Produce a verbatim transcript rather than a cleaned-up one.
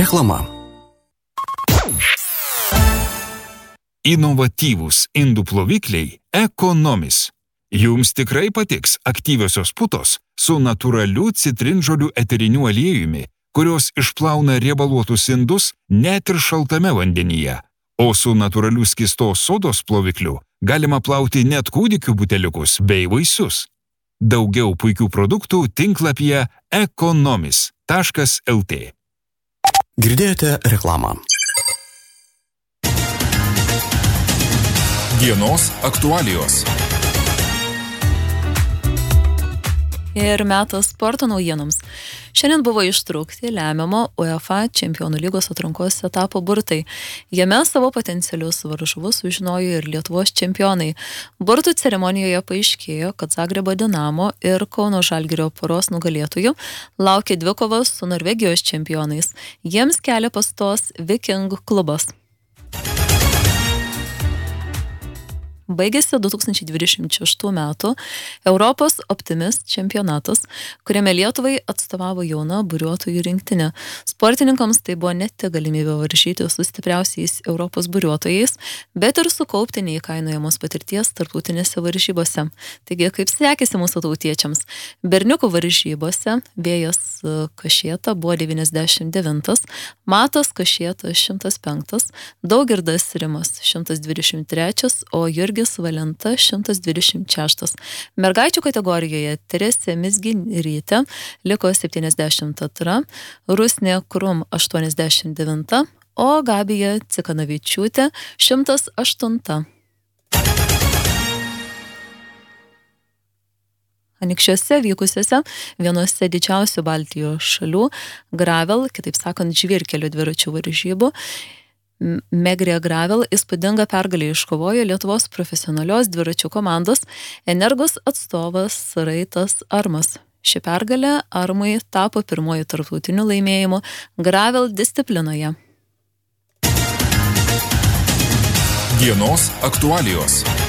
Reklama. Inovatyvūs indų plovikliai Economis. Jums tikrai patiks aktyviosios putos su natūraliu citrinžolių eteriniu aliejumi, kurios išplauna riebaluotus indus net ir šaltame vandenyje. O su natūraliu skystos sodos plovikliu galima plauti net kūdikių buteliukus bei vaisius. Daugiau puikių produktų tinklapyje economis taškas lt. Girdėjote reklamą. Dienos aktualijos. Ir metas sporto naujienoms. Šiandien buvo ištraukti lemiamo UEFA Čempionų lygos atrankos etapo burtai. Jame savo potencialius varžovus sužinojo ir Lietuvos čempionai. Burtų ceremonijoje paaiškėjo, kad Zagrebo Dinamo ir Kauno Žalgirio poros nugalėtojų laukia dvikovos su Norvegijos čempionais. Jiems kelią pastos Viking klubas. Baigėsi du tūkstančiai dvidešimt šeštų metų Europos Optimist čempionatas, kuriame Lietuvai atstovavo jauna buriuotojų rinktinė. Sportininkams tai buvo ne tik galimybė varžyti su stipriausiais Europos buriuotojais, bet ir sukaupti neįkainojamos patirties tarptautinėse varžybose. Taigi, kaip sekėsi mūsų tautiečiams? Berniukų varžybose Vėjas Kašėta buvo devyniasdešimt devintas, Matas Kašėta šimtas penktas, Daugirdas Rimas šimtas dvidešimt trečias, o Jurgis Valenta šimtas dvidešimt šeštas. Mergaičių kategorijoje Teresė Mizgirytė liko septyniasdešimt antra, Rusnė Krum aštuoniasdešimt devinta, o Gabija Cikanavičiūtė šimtas aštunta. Anykščiuose vykusiuose vienose didžiausių Baltijos šalių gravel, kitaip sakant, žvyrkelio dviračių varžybų, Megrė Gravel įspūdingą pergalę iškovojo Lietuvos profesionalios dviračių komandos Energos atstovas Raitas Armas. Ši pergalė Armui tapo pirmoju tarptautiniu laimėjimu Gravel disciplinoje. Dienos aktualijos.